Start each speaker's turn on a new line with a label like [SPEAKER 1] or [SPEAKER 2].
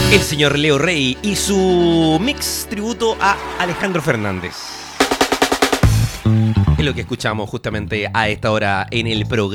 [SPEAKER 1] El señor Leo Rey y su mix tributo a Alejandro Fernández. Es lo que escuchamos justamente a esta hora en el programa.